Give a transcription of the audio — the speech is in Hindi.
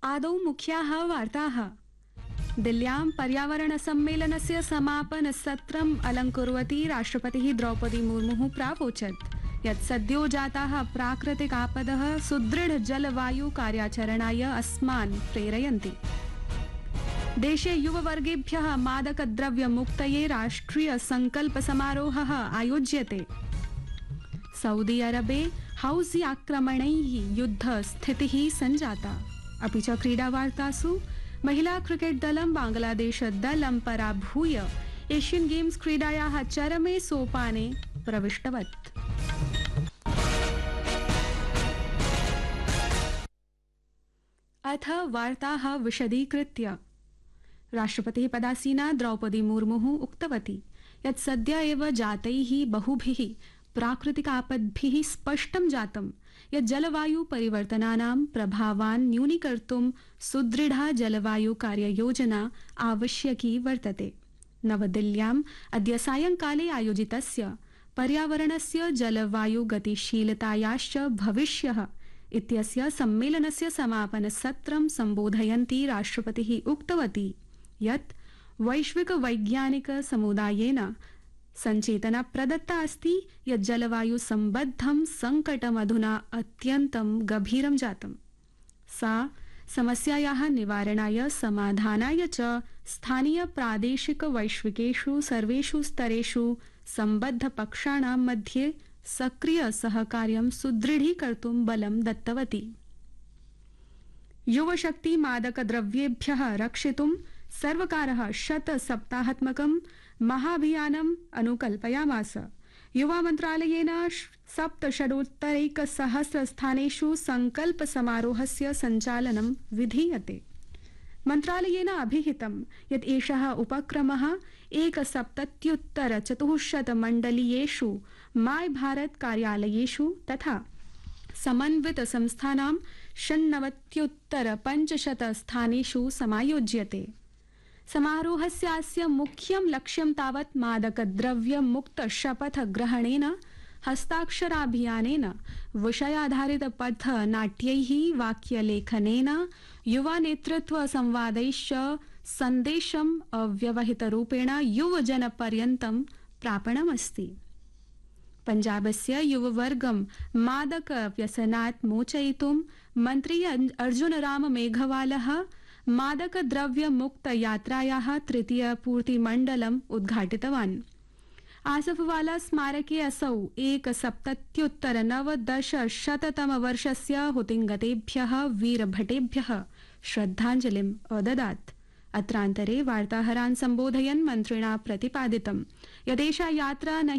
आदौ मुख्याः वार्ताः। दिल्ल्यां पर्यावरणसम्मेलनस्य समापनसत्रम् अलङ्कुर्वती राष्ट्रपतिः द्रौपदी मुर्मुः प्रावोचत् यत् सद्यो जाताः प्राकृतिकापदः सुदृढजलवायुकार्याचरणाय अस्मान् प्रेरयन्ति। देशे युववर्गेभ्यः मादकद्रव्यमुक्तये राष्ट्रियसङ्कल्पसमारोहः आयोज्यते। सऊदी अरबे हौज़ी आक्रमणैः युद्धस्थितिः सञ्जाता। अपि च क्रीडावार्तासु महिला क्रिकेट दलं बांग्लादेश दलं पराभूय एशियन गेम्स क्रीडायाः चरमे सोपाने प्रविष्टवत्। अथ वार्ताः विशदीकृत्य। राष्ट्रपतिः पदासीना द्रौपदी मुर्मुः उक्तवती यत् सद्य एव जातैः बहुभिः प्राकृतिकापद्भिः स्पष्टं जातं यत् जलवायु परिवर्तनानां प्रभावान् न्यूनीकर्तुं सुदृढा जलवायु कार्ययोजना आवश्यकी वर्तते। नवदिल्ल्याम् अद्य सायंकाले आयोजितस्य पर्यावरणस्य जलवायु गतिशीलतायाश्च भविष्यः इत्यस्य सम्मेलनस्य समापनसत्रं सम्बोधयन्ती राष्ट्रपतिः उक्तवती यत् वैश्विक वैज्ञानिक समुदायेन संचेतना प्रदत्ता अस्ति यत् जलवायु सम्बद्धं संकटमधुना अत्यन्तं गभीरं जातम्। सा समस्यायाः निवारणाय समाधानाय च स्थानीय प्रादेशिक वैश्विकेषु सर्वेषु स्तरेषु सम्बद्धपक्षाणां मध्ये सक्रिय सहकार्यं सुदृढीकर्तुं बलं दत्तवती। युवशक्ति मादकद्रव्येभ्यः रक्षितुं सर्वकारः 100 सप्ताहात्मकं महाभियानम् अनुकल्पयामास। युवा मन्त्रालयेन 67,100 स्थानेषु संकल्प समारोहस्य सञ्चालनं विधीयते। मन्त्रालयेन अभिहितं यत् एषः उपक्रमः 1,70,400 मण्डलीयेषु माय भारत कार्यालयेषु तथा समन्वित संस्थानां 96,500 स्थानेषु समायोज्यते। समारोहस्यास्य मुख्यं लक्ष्यं तावत् मादकद्रव्य मुक्त शपथ ग्रहणेन, हस्ताक्षराभियानेन, विषयाधारित पथनाट्यैः, वाक्यलेखनेन, युवा नेतृत्व संवादैश्च सन्देशम् अव्यवहितरूपेण युवजनपर्यन्तं प्रापणमस्ति। पंजाबस्य युववर्गं मादक व्यसनात् मोचयितुं मन्त्री अर्जुनराम मेघवालः मादकद्रव्य मुक्त यात्रायाः तृतीय पूर्तिमण्डलम् उद्घाटितवान्। आसफवाला स्मारके असौ 1,70,990 हुतिङ्गतेभ्यः वीरभटेभ्यः श्रद्धाञ्जलिम् अददात्। अत्रान्तरे वार्ताहरान् सम्बोधयन् मन्त्रिणा प्रतिपादितं यदेषा यात्रा न